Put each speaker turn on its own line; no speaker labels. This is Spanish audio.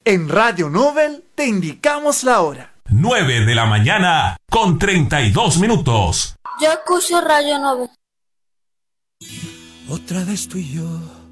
En Radio Nobel te indicamos la hora.
9 de la mañana con 32 minutos.
Yo escucho Radio Nobel.
Otra vez tú y yo